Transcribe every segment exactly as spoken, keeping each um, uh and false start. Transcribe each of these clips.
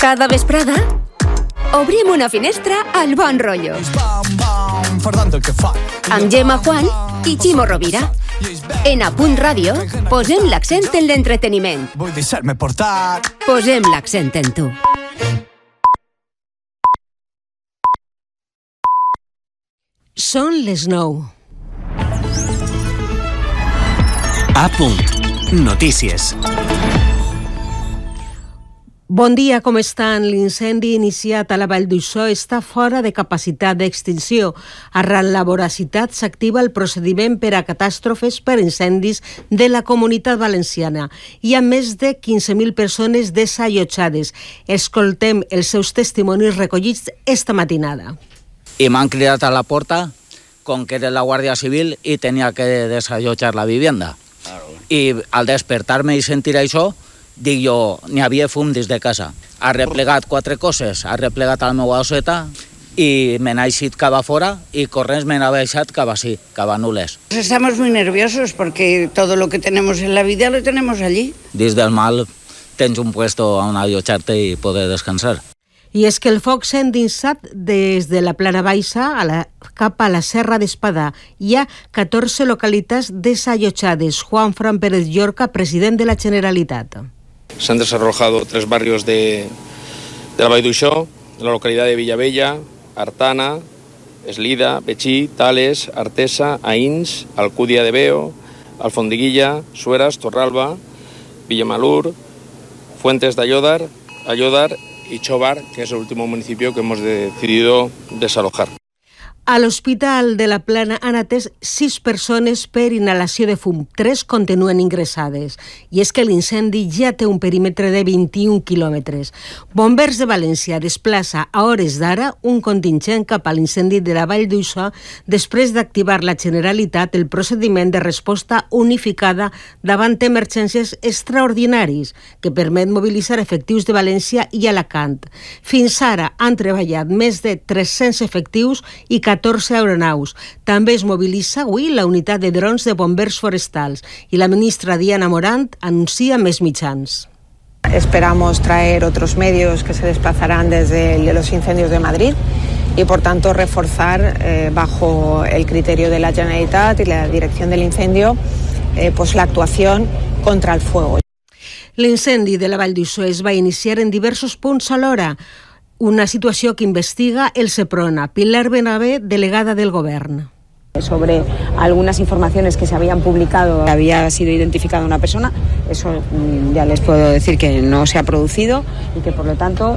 Cada vesprada obrim una finestra al bon rotllo. Amb Gemma Juan i Ximo Rovira. En A Punt Ràdio posem l'accent en l'entreteniment. Posem l'accent en tu. Són les nou. A Punt. Notícies. Bon dia, com estan? L'incendi iniciat a la Vall d'Uixó està fora de capacitat d'extinció. Arran la voracitat s'activa el procediment per a catàstrofes per incendis de la Comunitat Valenciana. Hi ha més de quinze mil persones desallotjades. Escoltem els seus testimonis recollits esta matinada. I m'han cridat a la porta, com que era la Guàrdia Civil i tenia que desallotjar la vivienda. I al despertar-me i sentir això, dic jo, n'hi havia fum des de casa. Ha replegat quatre coses, ha replegat la meva oseta y me n'ha eixit cap a fora y corrents me n'ha baixat cap així, cap a Nules. Estamos muy nerviosos porque todo lo que tenemos en la vida lo tenemos allí. Dins del mal tens un puesto on allotjar-te i poder descansar. I és que el foc s'ha endinsat des de la Plana Baixa a la, cap a la Serra d'Espadà. Hi ha catorze localitats desallotjades. Juan Fran Pérez Llorca, president de la Generalitat. Se han desarrollado tres barrios de, de la Vall d'Uixó, de la localidad de Villavella, Artana, Eslida, Betxí, Tales, Artesa, Aïns, Alcúdia de Veo, Alfondiguilla, Sueras, Torralba, Villamalur, Fuentes de Ayodar, Ayodar y Chobar, que es el último municipio que hemos decidido desalojar. A l'Hospital de la Plana han atès sis persones per inhalació de fum. Tres continuen ingressades. I és que l'incendi ja té un perímetre de vint-i-un quilòmetres. Bombers de València desplaça a hores d'ara un contingent cap a l'incendi de la Vall d'Uixó després d'activar la Generalitat el procediment de resposta unificada davant emergències extraordinaris que permet mobilitzar efectius de València i Alacant. Fins ara han treballat més de tres-cents efectius i catorze aeronaus. També es mobilitza avui la unitat de drons de bombers forestals i la ministra Diana Morant anuncia més mitjans. Esperamos traer otros medios que se desplazarán desde el de los incendios de Madrid y por tanto reforzar eh, bajo el criterio de la Generalitat y la dirección del incendio eh, pues la actuación contra el fuego. L'incendi de la Vall d'Uixó es va iniciar en diversos punts alhora. Una situació que investiga el Seprona. Pilar Benabé, delegada del Govern. Sobre algunas informaciones que se habían publicado, había sido identificada una persona, eso ya les puedo decir que no se ha producido y que por lo tanto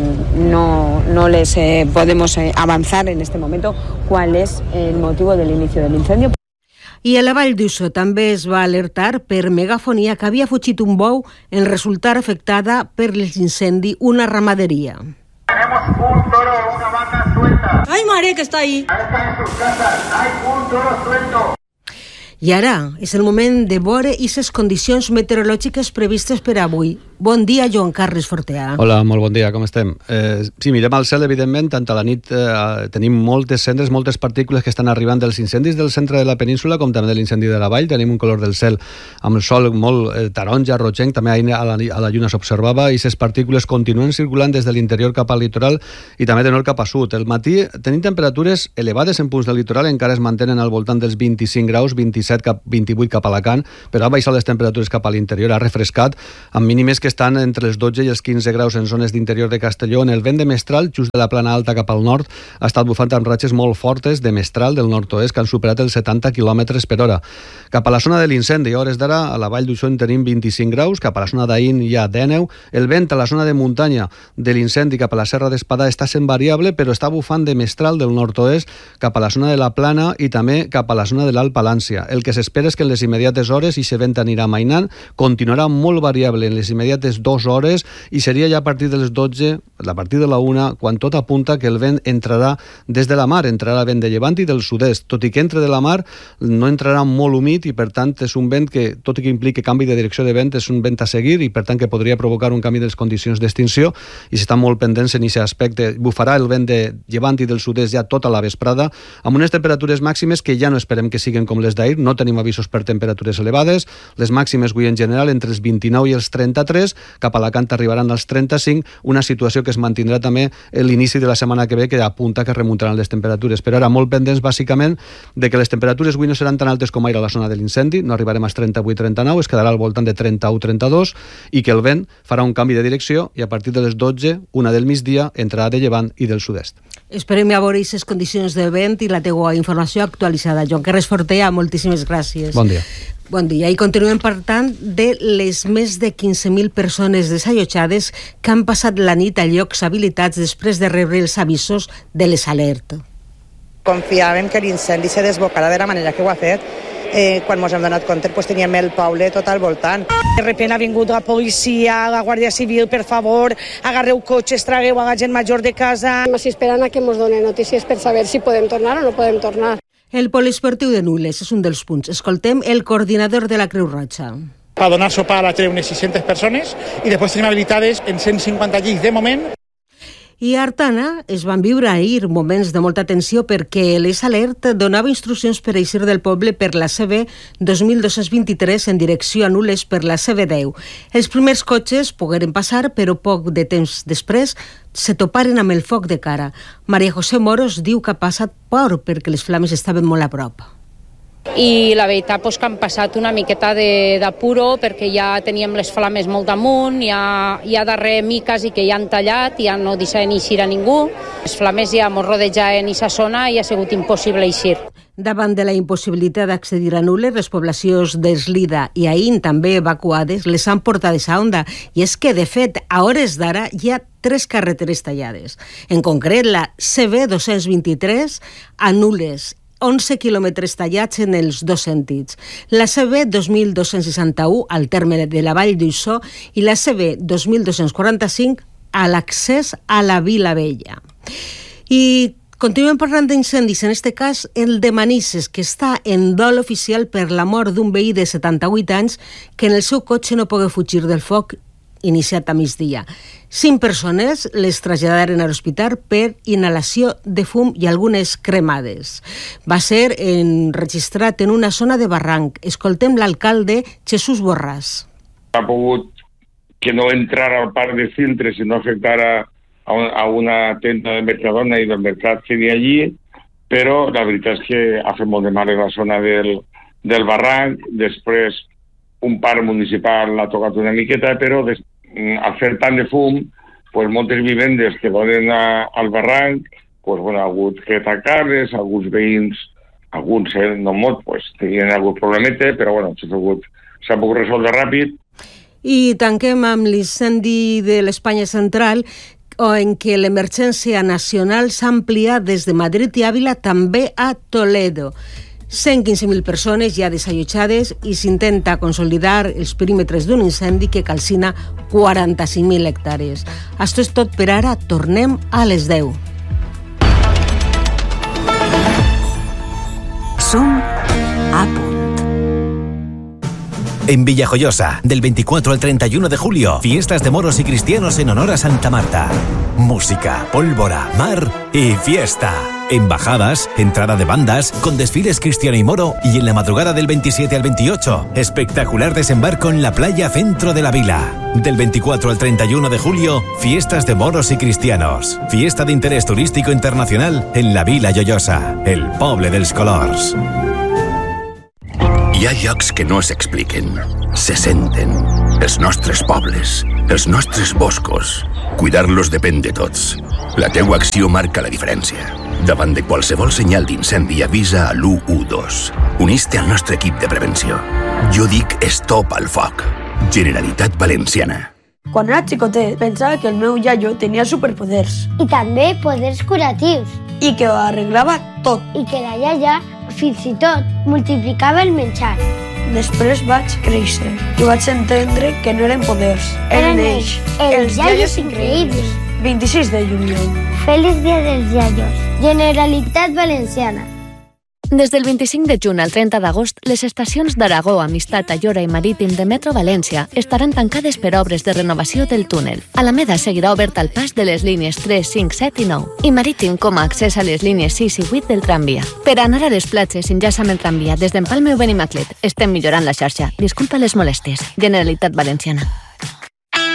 no, no les eh, podemos eh, avanzar en este momento cuál es el motivo del inicio del incendio. I a la Vall d'Uixó també es va alertar per megafonia que havia fugit un bou en resultar afectada per l'incendi una ramaderia. Tenemos un toro, una vaca suelta. ¡Ay, madre, que está ahí! Ahí están en sus casas, hay un toro suelto. I ara és el moment de veure aquestes condicions meteorològiques previstes per avui. Bon dia, Joan Carles Fortea. Hola, molt bon dia, com estem? Eh, sí, mirem al cel, evidentment, tant a la nit eh, tenim moltes cendres, moltes partícules que estan arribant dels incendis del centre de la península, com també de l'incendi de la vall. Tenim un color del cel amb el sol molt eh, taronja, rogenc, també a la, a la lluna s'observava, i aquestes partícules continuen circulant des de l'interior cap al litoral i també de nord cap a sud. El matí tenim temperatures elevades en punts del litoral, encara es mantenen al voltant dels vint-i-cinc graus, vint-i-set cap vint-i-vuit cap a Alacant, però ha baixat les temperatures cap a l'interior, ha refrescat, amb mínimes que estan entre els dotze i els quinze graus en zones d'interior de Castelló. En el vent de mestral, just de la plana alta cap al nord, ha estat bufant amb ratxes molt fortes de mestral del nord-oest que han superat els setanta quilòmetres per hora. Cap a la zona de l'incendi, a hores d'ara, a la Vall d'Uixó en tenim vint-i-cinc graus, cap a la zona d'Aín hi ha dinou. El vent a la zona de muntanya de l'incendi cap a la Serra d'Espadà està sent variable, però està bufant de mestral del nord-oest cap a la zona de la Plana i també cap a la zona de l'Alt Palància. El que s'espera és que en les immediates hores i se vent anirà amainant, continuarà molt variable en les immediates dues hores i seria ja a partir de les dotze, a partir de la una, quan tot apunta que el vent entrarà des de la mar, entrarà vent de llevant i del sud-est. Tot i que entre de la mar, no entrarà molt humit i per tant és un vent que, tot i que impliqui canvi de direcció de vent, és un vent a seguir i per tant que podria provocar un canvi de les condicions d'extinció i s'està molt pendents en aquest aspecte. Bufarà el vent de llevant i del sud-est ja tota la vesprada, amb unes temperatures màximes que ja no esperem que siguin com les d'ahir, no tenim avisos per temperatures elevades, les màximes avui en general entre els vint-i-nou i els trenta-tres, temperatures, cap a Alacant arribaran als trenta-cinc, una situació que es mantindrà també l'inici de la setmana que ve, que apunta que remuntaran les temperatures. Però ara molt pendents, bàsicament, de que les temperatures avui no seran tan altes com ahir a la zona de l'incendi, no arribarem als trenta-vuit trenta-nou, es quedarà al voltant de trenta-u trenta-dos, i que el vent farà un canvi de direcció i a partir de les dotze, una del migdia, entrarà de llevant i del sud-est. Esperem a veure aquestes condicions de vent i la teua informació actualitzada. Joan Carles Fortea, moltíssimes gràcies. Bon dia. Bon dia. I continuem parlant de les més de quinze mil persones desallotjades que han passat la nit a llocs habilitats després de rebre els avisos de les alertes. Confiàvem que l'incendi se desbocarà de la manera que ho ha fet. Eh, quan ens hem donat compte, pues, teníem el poble tot al voltant. De repente ha vingut la policia, la Guàrdia Civil, per favor, agarreu cotxes, tragueu a la gent major de casa. Estem esperant a que ens donen notícies per saber si podem tornar o no podem tornar. El poliesportiu de Nules és un dels punts. Escoltem el coordinador de la Creu Roja. Per donar sopar a unes sis-centes persones i després tenim habilitades en cent cinquanta llits de moment. I a Artana es van viure ahir moments de molta tensió perquè l'Es Alert donava instruccions per eixir del poble per la C B dos mil dos-cents vint-i-tres en direcció a Nules per la C B deu. Els primers cotxes pogueren passar, però poc de temps després se toparen amb el foc de cara. Maria José Moros diu que ha passat por perquè les flames estaven molt a prop. I la veritat és que han passat una miqueta d'apuro perquè ja teníem les flames molt damunt, hi ha, hi ha darrere miques i que ja han tallat, ja no deixaven eixir a ningú. Les flames ja ens rodejaven i sa zona i ha sigut impossible eixir. Davant de la impossibilitat d'accedir a Nules, les poblacions d'Eslida i Aín, també evacuades, les han portades a Onda. I és que, de fet, a hores d'ara hi ha tres carreteres tallades. En concret, la C B dos-cents vint-i-tres a Nules, onze quilòmetres tallats en els dos sentits. La C B dos mil dos-cents seixanta-u al terme de la Vall d'Uixó i la C B dos mil dos-cents quaranta-cinc a l'accés a la Vila Vella. I continuem parlant d'incendis, en aquest cas el de Manises, que està en dol oficial per la mort d'un veí de setanta-vuit anys que en el seu cotxe no pogué fugir del foc iniciat a migdia. Cinc persones les traslladaren a l'hospital per inhalació de fum i algunes cremades. Va ser enregistrat en una zona de barranc. Escoltem l'alcalde Jesús Borràs. Ha pogut que no entrara al parc de Cintres i no afectara a una tenda de Mercadona i del mercat que hi ha allí, però la veritat és que ha fet molt de mal en la zona del, del barranc. Després un parc municipal l'ha tocat una miqueta, però des, al fer tant de fum, pues, moltes vivendes que donen a, al barranc, pues, bueno, ha hagut que tancar-les, alguns veïns, alguns, eh, no molt, pues, tenien algun problemeta, però bueno, s'ha pogut, s'ha pogut resoldre ràpid. I tanquem amb l'incendi de l'Espanya central, en què l'emergència nacional s'ha ampliat des de Madrid i Àvila també a Toledo. cent quinze mil persones ja desallotjades i s'intenta consolidar els perímetres d'un incendi que calcina quaranta-cinc mil hectàrees. Això és tot per ara, tornem a les deu. Som a punt. En Villajoyosa, del veinticuatro al treinta y uno de julio, fiestas de moros y cristianos en honor a Santa Marta. Música, pólvora, mar y fiesta. Embajadas, entrada de bandas, con desfiles cristiano y moro, y en la madrugada del veintisiete al veintiocho, espectacular desembarco en la playa centro de la vila. Del veinticuatro al treinta y uno de julio, fiestas de moros y cristianos. Fiesta de interés turístico internacional en la Vila Joiosa, el poble dels colors. Hi ha llocs que no s'expliquen, se senten. Els nostres pobles, els nostres boscos. Cuidar-los depèn de tots. La teua acció marca la diferència. Davant de qualsevol senyal d'incendi, avisa a l'u u dos. Unís-te al nostre equip de prevenció. Jo dic stop al foc. Generalitat Valenciana. Quan era xicotet, pensava que el meu iaio tenia superpoders. I també poders curatius. I que ho arreglava tot. I que la iaia, fins i tot, multiplicava el menjar. Després vaig créixer i vaig entendre que no eren poders. Eren ells, els iaios increïbles. vint-i-sis de juliol. Feliç dia dels iaios. Generalitat Valenciana. Des del vint-i-cinc de juny al trenta d'agost, les estacions d'Aragó, Amistat, Ayora i Marítim de Metro València estaran tancades per obres de renovació del túnel. Alameda seguirà obert al pas de les línies tres, cinc, set i nou i Marítim com a accés a les línies sis i vuit del tramvia. Per anar a les platges s'enllaça amb el tramvia des d'Empalme o Benimaclet. Estem millorant la xarxa. Disculpa les molèsties. Generalitat Valenciana.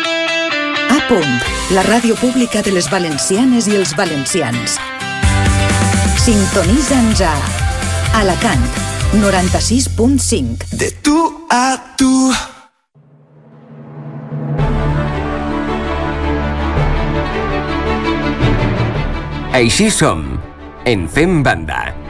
Punt, la ràdio pública de les valencianes i els valencians. Sintonitza'ns a Alacant, noranta-sis punt cinc. De tu a tu. Així som, en Fem Banda.